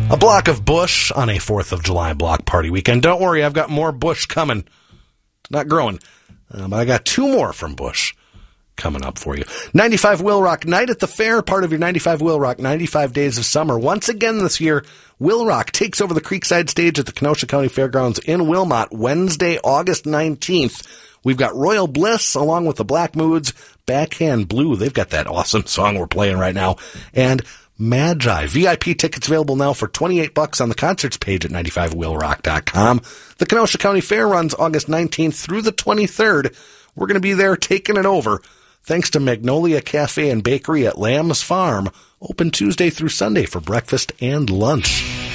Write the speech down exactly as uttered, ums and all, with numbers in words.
A block of Busch on a fourth of July block party weekend. Don't worry, I've got more Busch coming. It's not growing, uh, but I got two more from Busch coming up for you. ninety-five Will Rock Night at the Fair, part of your ninety-five Will Rock ninety-five Days of Summer. Once again this year, Will Rock takes over the Creekside stage at the Kenosha County Fairgrounds in Wilmot, Wednesday, August nineteenth. We've got Royal Bliss along with the Black Moods, Backhand Blue. They've got that awesome song we're playing right now. And Magi. V I P tickets available now for twenty-eight bucks on the concerts page at ninety-five will rock dot com. The Kenosha County Fair runs August nineteenth through the twenty-third. We're going to be there taking it over. Thanks to Magnolia Cafe and Bakery at Lamb's Farm. Open Tuesday through Sunday for breakfast and lunch.